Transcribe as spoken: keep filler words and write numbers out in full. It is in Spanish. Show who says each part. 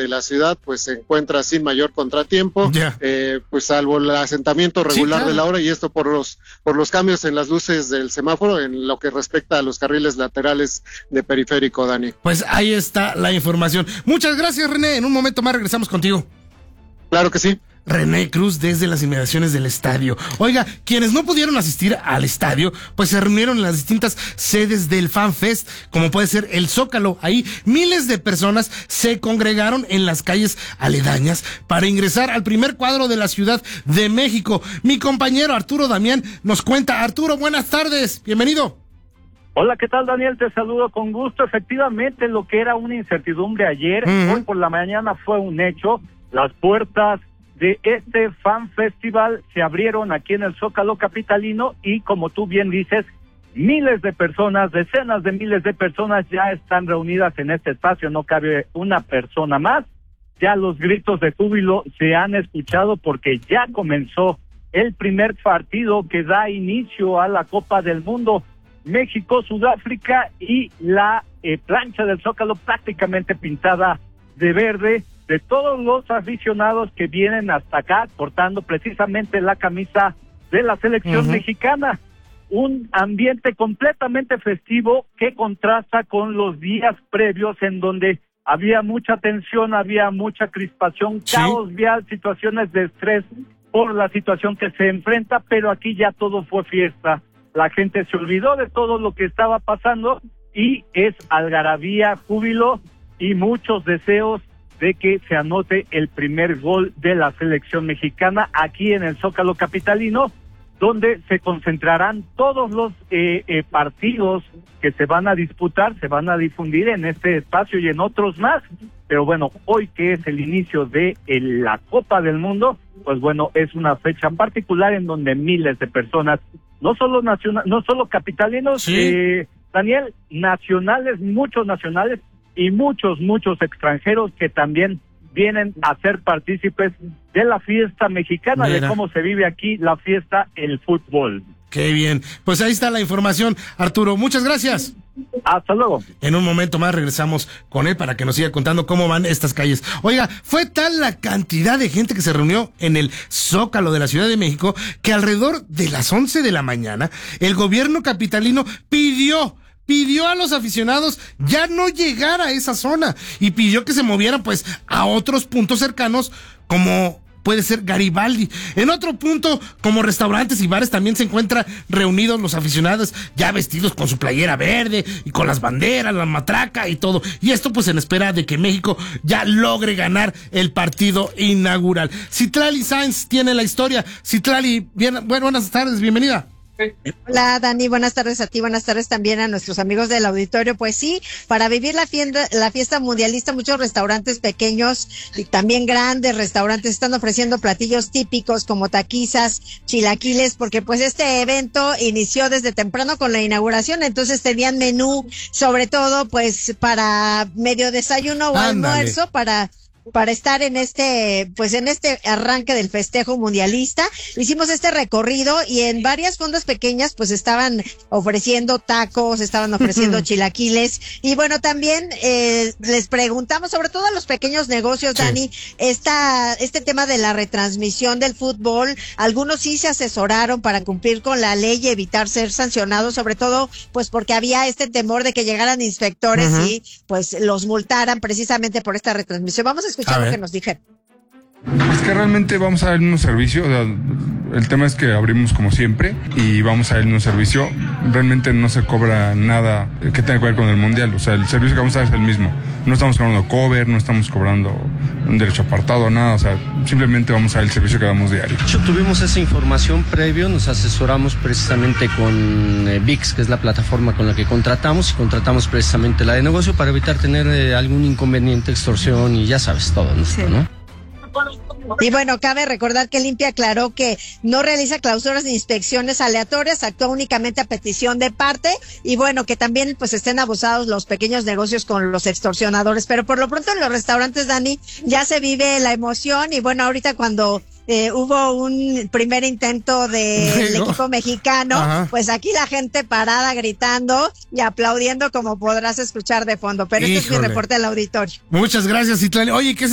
Speaker 1: de la ciudad pues se encuentra sin mayor contratiempo, yeah. eh, pues salvo el asentamiento regular sí, claro. de la hora, y esto por los por los cambios en las luces del semáforo en lo que respecta a los carriles laterales de periférico, Dani.
Speaker 2: Pues ahí está la información. Muchas gracias, René. En un momento más regresamos contigo.
Speaker 1: Claro que sí.
Speaker 2: René Cruz desde las inmediaciones del estadio. Oiga, quienes no pudieron asistir al estadio, pues se reunieron en las distintas sedes del FanFest, como puede ser el Zócalo. Ahí miles de personas se congregaron en las calles aledañas para ingresar al primer cuadro de la Ciudad de México. Mi compañero Arturo Damián nos cuenta. Arturo, buenas tardes, bienvenido.
Speaker 3: Hola, ¿qué tal, Daniel? Te saludo con gusto. Efectivamente, lo que era una incertidumbre ayer, uh-huh. hoy por la mañana fue un hecho. Las puertas de este Fan Festival se abrieron aquí en el Zócalo capitalino y, como tú bien dices, miles de personas, decenas de miles de personas ya están reunidas en este espacio, no cabe una persona más. Ya los gritos de júbilo se han escuchado porque ya comenzó el primer partido que da inicio a la Copa del Mundo. México, Sudáfrica, y la eh, plancha del Zócalo prácticamente pintada de verde, de todos los aficionados que vienen hasta acá portando precisamente la camisa de la selección uh-huh. mexicana. Un ambiente completamente festivo que contrasta con los días previos en donde había mucha tensión, había mucha crispación, sí. caos vial, situaciones de estrés por la situación que se enfrenta, pero aquí ya todo fue fiesta. La gente se olvidó de todo lo que estaba pasando y es algarabía, júbilo y muchos deseos de que se anote el primer gol de la selección mexicana aquí en el Zócalo capitalino, donde se concentrarán todos los eh, eh, partidos que se van a disputar, se van a difundir en este espacio y en otros más. Pero bueno, hoy que es el inicio de el, la Copa del Mundo, pues bueno, es una fecha en particular en donde miles de personas, no solo nacional, no solo capitalinos, ¿sí? eh, Daniel, nacionales, muchos nacionales, y muchos, muchos extranjeros que también vienen a ser partícipes de la fiesta mexicana, Mira. de cómo se vive aquí la fiesta, el fútbol.
Speaker 2: Qué bien. Pues ahí está la información, Arturo. Muchas gracias.
Speaker 3: Hasta luego.
Speaker 2: En un momento más regresamos con él para que nos siga contando cómo van estas calles. Oiga, fue tal la cantidad de gente que se reunió en el Zócalo de la Ciudad de México que alrededor de las once de la mañana el gobierno capitalino pidió pidió a los aficionados ya no llegar a esa zona y pidió que se movieran pues a otros puntos cercanos como puede ser Garibaldi. En otro punto, como restaurantes y bares, también se encuentran reunidos los aficionados ya vestidos con su playera verde y con las banderas, la matraca y todo. Y esto pues en espera de que México ya logre ganar el partido inaugural. Citlali Sáenz tiene la historia. Citlali, bien, bueno, buenas tardes, bienvenida.
Speaker 4: Hola Dani, buenas tardes a ti, buenas tardes también a nuestros amigos del auditorio. Pues sí, para vivir la fiesta, la fiesta mundialista, muchos restaurantes pequeños y también grandes restaurantes están ofreciendo platillos típicos como taquizas, chilaquiles, porque pues este evento inició desde temprano con la inauguración, entonces tenían menú, sobre todo pues para medio desayuno o
Speaker 2: Ándale.
Speaker 4: almuerzo, para para estar en este, pues en este arranque del festejo mundialista. Hicimos este recorrido y en varias fondas pequeñas pues estaban ofreciendo tacos, estaban ofreciendo chilaquiles y bueno, también eh, les preguntamos, sobre todo a los pequeños negocios, sí. Dani, esta, este tema de la retransmisión del fútbol, algunos sí se asesoraron para cumplir con la ley y evitar ser sancionados, sobre todo pues porque había este temor de que llegaran inspectores uh-huh. y pues los multaran precisamente por esta retransmisión. Vamos a escuchar lo que nos dijeron.
Speaker 5: Es que realmente vamos a dar un servicio, o sea, el tema es que abrimos como siempre y vamos a dar un servicio, realmente no se cobra nada que tenga que ver con el mundial, o sea, el servicio que vamos a dar es el mismo, no estamos cobrando cover, no estamos cobrando un derecho apartado, nada, o sea, simplemente vamos a dar el servicio que damos diario.
Speaker 6: De hecho, tuvimos esa información previo, nos asesoramos precisamente con eh, V I X, que es la plataforma con la que contratamos, y contratamos precisamente la de negocio para evitar tener eh, algún inconveniente, extorsión y ya sabes todo, ¿no?
Speaker 4: Sí.
Speaker 6: ¿no?
Speaker 4: Y bueno, cabe recordar que Limpia aclaró que no realiza clausuras ni inspecciones aleatorias, actúa únicamente a petición de parte y bueno, que también pues estén abusados los pequeños negocios con los extorsionadores, pero por lo pronto en los restaurantes, Dani, ya se vive la emoción y bueno, ahorita cuando Eh, hubo un primer intento del de equipo mexicano, Ajá. pues aquí la gente parada gritando y aplaudiendo como podrás escuchar de fondo, pero Híjole. Este es mi reporte al auditorio.
Speaker 2: Muchas gracias, Citlali. Oye, ¿qué